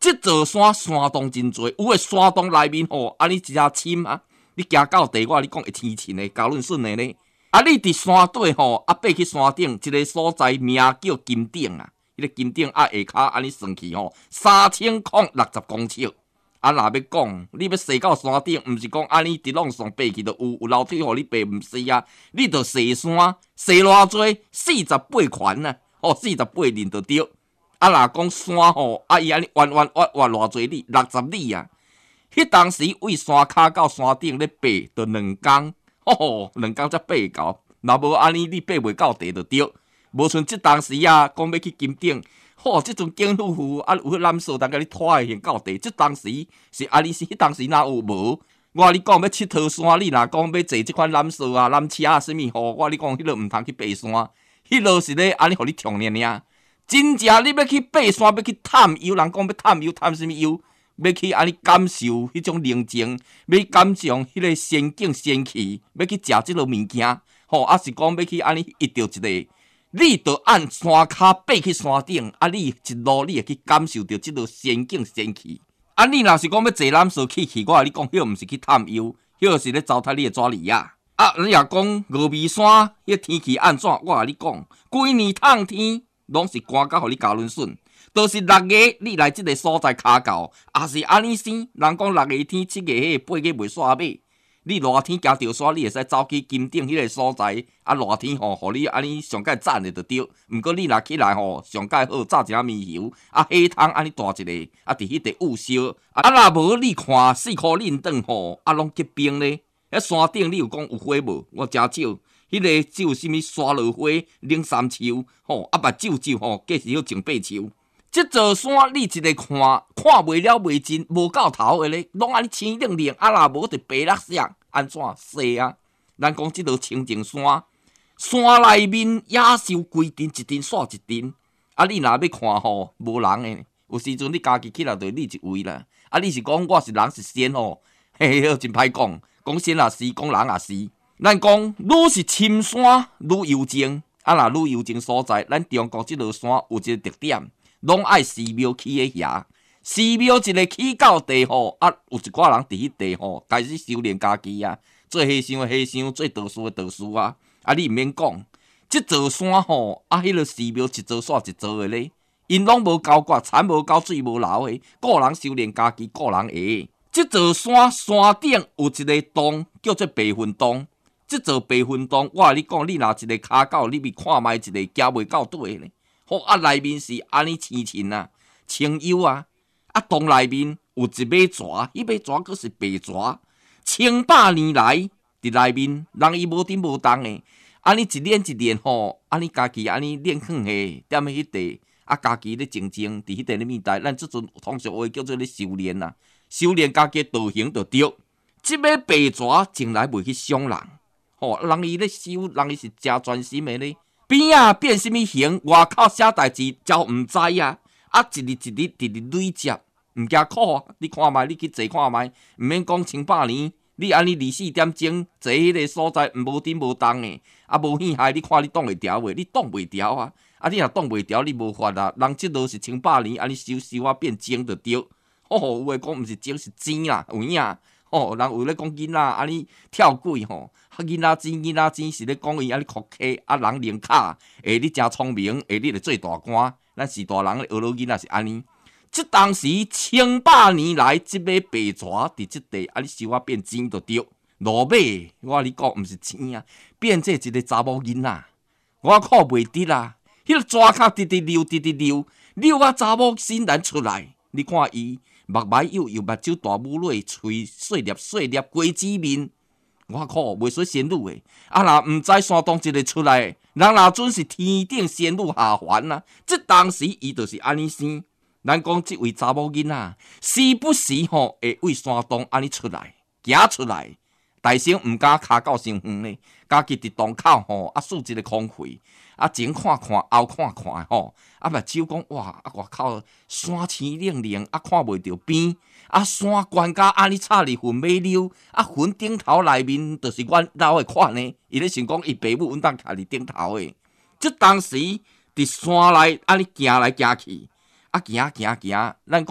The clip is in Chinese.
即座山洞真多，有诶山洞内面吼，你真正深啊！你行到地，我你讲会天晴诶，高润顺诶呢。你伫山底吼，爬去山顶一个所在，名叫金顶啊。迄个金顶下骹安尼算起吼，3060公尺。若要讲，你要爬到山顶，毋是讲安尼直往上爬去就有楼梯互你爬，毋是啊，你着下山，下偌济48圈啊，48人就对。若讲山吼，伊安尼弯偌济里，60里啊。迄当时为山骹到山顶咧爬，着2工，2工才爬到。若无安尼，你爬袂到地就对。无像即当时啊，讲要去金顶。即阵警夫妇有迄揽锁，甲你拖下到地。即当时是安尼，迄当时哪有无？我你讲要佚佗山，你若讲要坐即款揽锁啊、揽车啊，啥物我你讲迄落毋通去爬山，迄落是咧安尼，互你冲尔。真正你要去爬山，要去探幽，人讲要探幽，探啥物幽？要去安尼感受迄种宁静，要去感受迄个仙境仙气，要去食即落物件，是讲要去安尼遇到一个。你着按山骹爬去山顶，你一路你会去感受到即落仙境仙气。你若是讲要坐缆车去，我甲你讲，迄毋是去探幽，迄是咧糟蹋你的纸泥啊！你若讲峨眉山，迄天气安怎？我甲你讲，规年冬天拢是寒到互你交轮顺。就是6月你来即个所在骹到，也是安尼生。人讲6月天、7月8月袂煞马。你热天行着山，你会使走去金顶迄个所在。热天互你安尼上界赞的就对。毋过你若起来上界好炸一下面油，下汤安尼大一个，伫迄地午烧。若无你看4箍恁顿拢结冰咧。山顶你有讲有火无？我真少。迄个只有啥物沙落花、冷杉树，目睭计是要种8树。即座山你一个看袂了袂尽，无到头的咧，拢安尼青冷冷，若无就白绿色，安怎细啊？咱讲即座清净山，山内面野兽规阵一阵煞一阵，你若要看无人的，有时阵你家己起来就立一位啦。你是讲我是人是仙嘿，真歹讲，讲仙也是，讲人也是。咱讲愈是深山愈幽静，若愈幽静所在，咱中国即座山有一个特点。拢爱寺庙起诶遐，寺庙一个起到地有一寡人伫迄地开始修炼家己啊，做和尚的和尚，做道士的道士啊。你毋免讲，即座山迄落寺庙一座煞一座的咧，因拢无交割，田无交，水无流的，个人修炼家己，个人会。即座山顶有一个洞，叫做白云洞。即座白云洞，我甲你讲，你若一个骹到，你咪看卖一个，行袂到底咧。内面是安尼青青啊，青幽啊，洞内面有一尾蛇，迄尾蛇佫是白蛇，千百年来伫内面，人伊无顶无动诶，安尼一练一练安尼家己安尼练远诶，踮喺迄地，家己咧静静伫迄地咧面带，咱即阵通常话叫做咧修炼啊，修炼家己道行就对。即尾白蛇从来袂去伤人，人伊咧修，人伊是真专心诶咧。边啊变什么形？外口写代志，才毋知啊！一日一日直累积，毋惊苦啊！你看卖，你去坐看卖，毋免讲100年，你安尼24点钟坐迄个所在，无顶无动诶，无险害，你看你挡会牢袂？你挡袂牢啊！你若挡袂牢，你无法啊！人即落是100年，安尼修啊变精就对。有诶讲毋是精是精啦，有影。人有咧讲囡仔安尼跳轨囡仔精是咧讲伊安尼哭客人练骹你真聪明你就做大官。咱是大人咧学老囡仔是安尼。即当时1,000年来，即尾白蛇伫即地安尼修啊变精就对。落尾我甲你讲毋是精啊，变做一个查某囡仔。我靠袂得啦，迄个蛇壳直溜，溜啊查某欣然出来，你看伊。目睭又目睭大母蕊，喙细粒，瓜子面，我靠，袂说仙女诶！若毋知山洞一个出来，人若准是天顶仙女下凡啊！即当时伊就是安尼生。咱讲即位查某囡仔，时不时会为山洞安尼出来，行出来，大声毋敢骹到伤远咧，家己伫洞口数一个空气。前看看，后看看目睭讲哇，外口山青冷冷，看袂着边，山悬甲安尼插入云尾溜，云顶头内面就是阮老的款呢。伊咧想讲伊爸母稳当徛伫顶头的，即当时伫山内安尼行来行去，行，咱讲。